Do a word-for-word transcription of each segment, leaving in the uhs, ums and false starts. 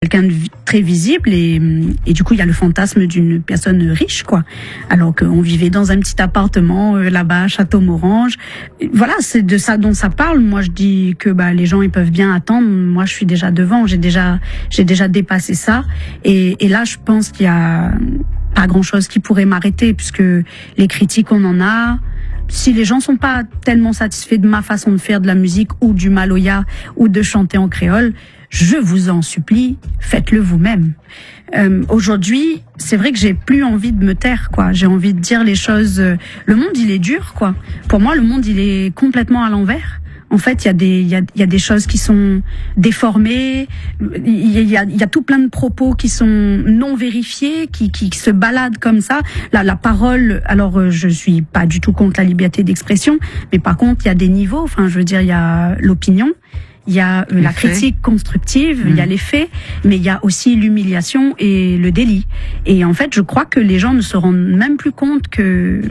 quelqu'un de très visible et, et du coup, il y a le fantasme d'une personne riche, quoi. Alors qu'on vivait dans un petit appartement euh, là-bas, à Château-Morange. Voilà, c'est de ça dont ça parle. Moi, je dis que bah les gens ils peuvent bien attendre. Moi, je suis déjà devant. J'ai déjà, j'ai déjà dépassé ça. Et, et là, je pense qu'il y a pas grand-chose qui pourrait m'arrêter puisque les critiques, on en a. Si les gens sont pas tellement satisfaits de ma façon de faire de la musique ou du maloya ou de chanter en créole, je vous en supplie, faites-le vous-même. Euh, aujourd'hui, c'est vrai que j'ai plus envie de me taire, quoi. J'ai envie de dire les choses. Euh, le monde, il est dur, quoi. Pour moi, le monde, il est complètement à l'envers. En fait, il y a des, il y a, il y a des choses qui sont déformées. Il y a, il y a tout plein de propos qui sont non vérifiés, qui, qui, qui se baladent comme ça. La, la parole. Alors, je suis pas du tout contre la liberté d'expression, mais par contre, il y a des niveaux. Enfin, je veux dire, il y a l'opinion. Il y a euh, la critique constructive, mmh. il y a les faits, mais il y a aussi l'humiliation et le délit. Et en fait, je crois que les gens ne se rendent même plus compte que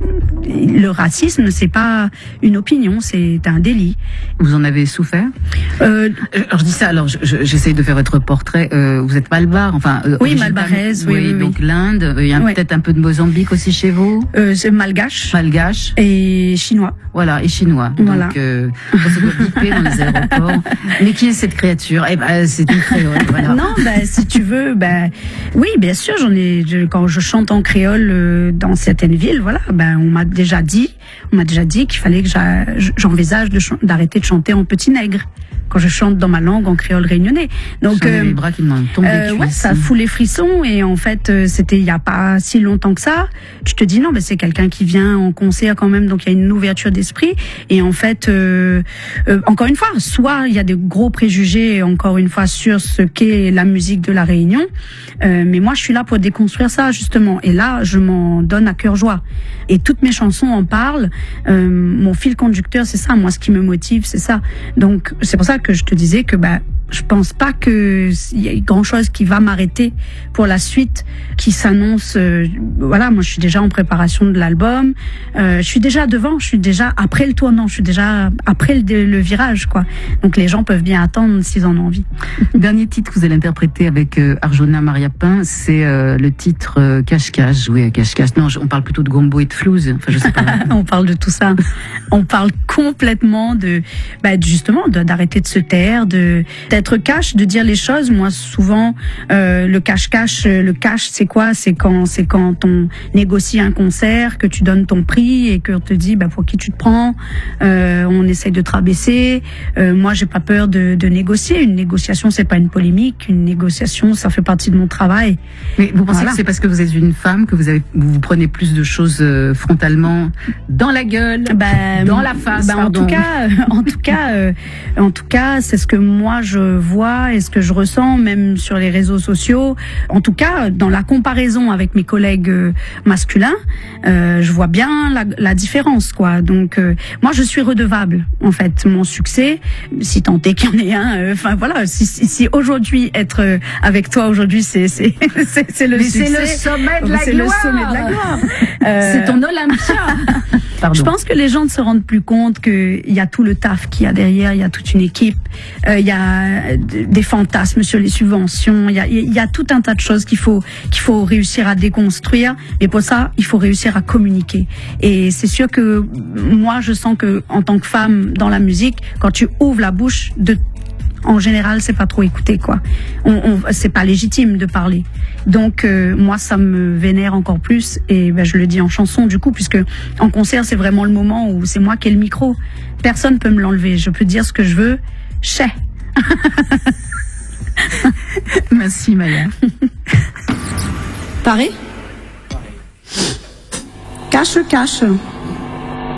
le racisme, c'est pas une opinion, c'est un délit. Vous en avez souffert euh, Alors je dis ça, alors j'essaye de faire votre portrait. Euh, vous êtes malbar, enfin. Euh, oui, malbaraise, oui, oui, oui. Donc l'Inde, il y a oui. peut-être un peu de Mozambique aussi chez vous. Euh, c'est malgache. Malgache. Et chinois. Voilà, et chinois. Voilà. Donc, euh, ça se doit biper dans les aéroports. Mais qui est cette créature? Eh ben, c'est une créole. Voilà. Non, ben, si tu veux, ben, oui, bien sûr, j'en ai. Je, quand je chante en créole euh, dans certaines villes, voilà, ben, on m'a déjà dit, on m'a déjà dit qu'il fallait que j'envisage de ch- d'arrêter de chanter en petit nègre quand je chante dans ma langue en créole réunionnais. Donc, euh, les bras qui m'ont tombé euh, ouais, ça fout les frissons. Et en fait, euh, c'était il y a pas si longtemps que ça. Tu te dis non, mais c'est quelqu'un qui vient en concert quand même, donc il y a une ouverture d'esprit. Et en fait, euh, euh, encore une fois, soit il y a des gros préjugés, encore une fois, sur ce qu'est la musique de la Réunion. Euh, mais moi, je suis là pour déconstruire ça justement. Et là, je m'en donne à cœur joie. Et toutes mes chansons en parlent. Euh, mon fil conducteur, c'est ça. Moi, ce qui me motive, c'est ça. Donc, c'est pour ça que je te disais que bah je pense pas que il y ait grand chose qui va m'arrêter pour la suite qui s'annonce. Euh, voilà, moi je suis déjà en préparation de l'album. Euh, je suis déjà devant, je suis déjà après le tournant, je suis déjà après le, le virage, quoi. Donc les gens peuvent bien attendre s'ils en ont envie. Dernier titre que vous allez interpréter avec euh, Arjona Mariapin, c'est euh, le titre euh, Cache-Cache. Joué à Cache-Cache. Non, on parle plutôt de gombo et de flouze. Enfin, je sais pas. On parle de tout ça. On parle complètement de, bah, justement, de, d'arrêter de se taire, de d'être cash, de dire les choses. Moi, souvent, euh, le cache-cache, le cash, c'est quoi? C'est quand, c'est quand on négocie un concert, que tu donnes ton prix et qu'on te dit, bah, pour qui tu te prends. Euh, on essaye de te rabaisser. Euh, moi, j'ai pas peur de, de négocier. Une négociation, c'est pas une polémique. Une négociation, ça fait partie de mon travail. Mais vous pensez voilà. que c'est parce que vous êtes une femme que vous avez, vous, vous prenez plus de choses euh, frontalement dans la gueule, bah, dans la face. Bah, en tout cas, euh, en tout cas, euh, en tout cas, c'est ce que moi je vois et ce que je ressens, même sur les réseaux sociaux. En tout cas, dans la comparaison avec mes collègues euh, masculins, euh, je vois bien la, la différence, quoi. Donc, euh, moi, je suis redevable, en fait, mon succès, si tant est qu'il y en ait un. Enfin, euh, voilà, si, si, si aujourd'hui être euh, avec toi aujourd'hui, c'est c'est c'est, c'est le Mais succès. C'est le sommet de la c'est gloire. C'est le sommet de la gloire. Euh, c'est ton Olympia. Pardon. Je pense que les gens ne se rendent plus compte qu'il y a tout le taf qu'il y a derrière, il y a toute une équipe, euh, il y a des fantasmes sur les subventions, il y a, il y a tout un tas de choses qu'il faut qu'il faut réussir à déconstruire. Et pour ça, il faut réussir à communiquer. Et c'est sûr que moi, je sens que en tant que femme dans la musique, quand tu ouvres la bouche de en général, c'est pas trop écouté, quoi. On, on, c'est pas légitime de parler. Donc, euh, moi, ça me vénère encore plus. Et ben, je le dis en chanson, du coup, puisque en concert, c'est vraiment le moment où c'est moi qui ai le micro. Personne peut me l'enlever. Je peux dire ce que je veux. Chais. Merci, Maya. Pareil. Cache, cache.